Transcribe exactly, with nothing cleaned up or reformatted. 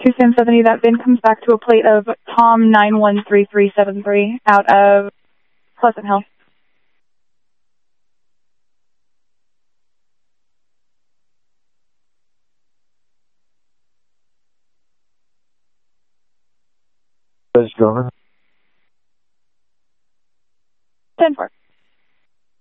Sam seventy, that VIN comes back to a plate of Tom nine one three three seven three out of Pleasant Hill. Judge Governor.